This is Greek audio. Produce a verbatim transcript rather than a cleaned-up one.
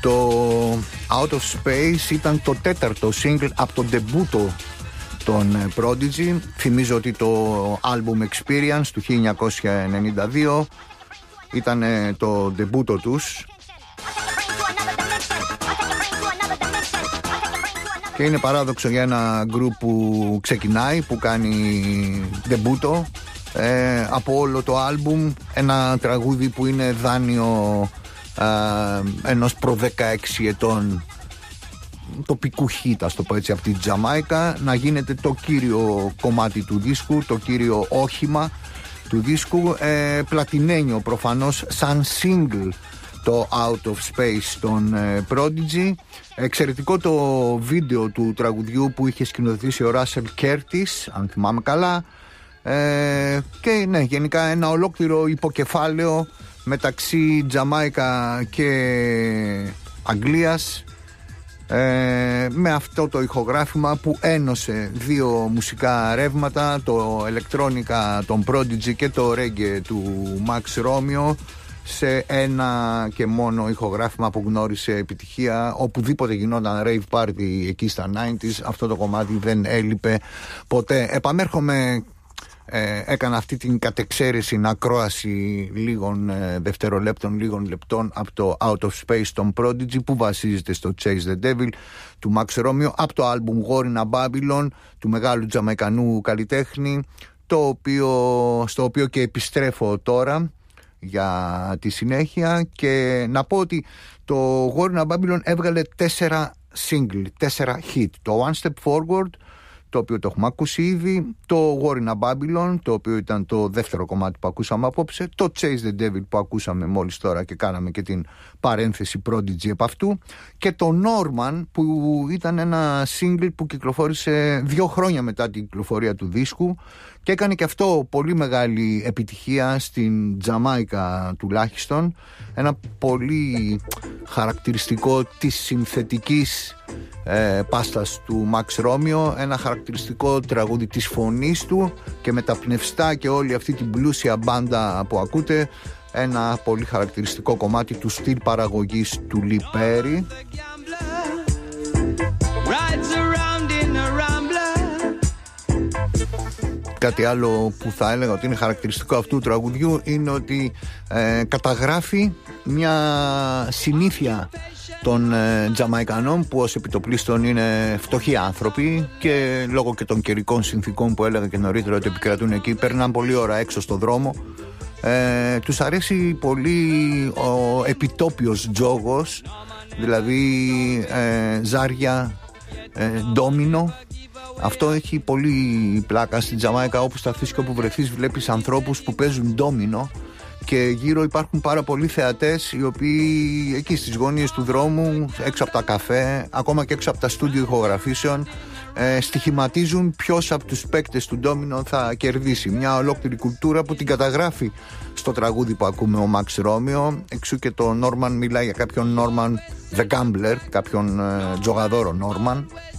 Το Out of Space ήταν το τέταρτο single από τον ντεμπούτο των Prodigy. Θυμίζω ότι το album Experience του χίλια εννιακόσια ενενήντα δύο ήταν το ντεμπούτο τους και είναι παράδοξο για ένα group που ξεκινάει, που κάνει ντεμπούτο ε, από όλο το album, ένα τραγούδι που είναι δάνειο ε, ενός προ δεκαέξι ετών τοπικού hit, ας το πω έτσι, από την Τζαμάικα, να γίνεται το κύριο κομμάτι του δίσκου, το κύριο όχημα του δίσκου, ε, πλατινένιο προφανώς σαν single το Out of Space των ε, Prodigy. Εξαιρετικό το βίντεο του τραγουδιού που είχε σκηνοθετήσει ο Russell Curtis, αν θυμάμαι καλά, ε, και ναι, γενικά ένα ολόκληρο υποκεφάλαιο μεταξύ Τζαμάικα και Αγγλίας, Ε, με αυτό το ηχογράφημα που ένωσε δύο μουσικά ρεύματα, το ηλεκτρόνικα των Prodigy και το reggae του Max Romeo, σε ένα και μόνο ηχογράφημα που γνώρισε επιτυχία. Οπουδήποτε γινόταν rave party εκεί στα ενενήντα, αυτό το κομμάτι δεν έλειπε ποτέ. Επανέρχομαι, Ε, έκανα αυτή την κατεξαίρεση ακρόαση λίγων ε, δευτερολέπτων, λίγων λεπτών από το Out of Space των Prodigy, που βασίζεται στο Chase the Devil του Max Romeo, από το άλμπουμ War in a Babylon του μεγάλου Τζαμαϊκανού καλλιτέχνη, το οποίο, στο οποίο και επιστρέφω τώρα για τη συνέχεια. Και να πω ότι το War in a Babylon έβγαλε τέσσερα single, τέσσερα hit. Το One Step Forward, το οποίο το έχουμε ακούσει ήδη, το War in a Babylon, το οποίο ήταν το δεύτερο κομμάτι που ακούσαμε απόψε, το Chase the Devil που ακούσαμε μόλις τώρα και κάναμε και την παρένθεση Prodigy επ' αυτού, και το Norman, που ήταν ένα single που κυκλοφόρησε δύο χρόνια μετά την κυκλοφορία του δίσκου και έκανε και αυτό πολύ μεγάλη επιτυχία στην Τζαμάικα τουλάχιστον. Ένα πολύ χαρακτηριστικό της συνθετικής ε, πάστας του Max Romeo, ένα χαρακτηριστικό τραγούδι της φωνής του και με τα πνευστά και όλη αυτή την πλούσια μπάντα που ακούτε, ένα πολύ χαρακτηριστικό κομμάτι του στυλ παραγωγής του Lee Perry. Κάτι άλλο που θα έλεγα ότι είναι χαρακτηριστικό αυτού του τραγουδιού είναι ότι ε, καταγράφει μια συνήθεια των ε, Τζαμαϊκανών, που ως επιτοπλίστων είναι φτωχοί άνθρωποι και λόγω και των καιρικών συνθήκων που έλεγα και νωρίτερα ότι επικρατούν εκεί, περνάνε πολλή ώρα έξω στο δρόμο. Ε, τους αρέσει πολύ ο επιτόπιος τζόγος, δηλαδή ε, ζάρια, ε, ντόμινο. Αυτό έχει πολύ πλάκα στην Τζαμάικα. Όπου σταθείς και όπου βρεθείς βλέπεις ανθρώπους που παίζουν ντόμινο και γύρω υπάρχουν πάρα πολλοί θεατές, οι οποίοι εκεί στις γωνίες του δρόμου, έξω από τα καφέ, ακόμα και έξω από τα στούντιο ηχογραφήσεων, ε, στοιχηματίζουν ποιος από τους παίκτες του ντόμινο θα κερδίσει. Μια ολόκληρη κουλτούρα που την καταγράφει στο τραγούδι που ακούμε ο Max Romeo. Εξού και το Norman μιλάει για κάποιον Norman the Gambler, κάποιον ε, τζογαδόρο Norman.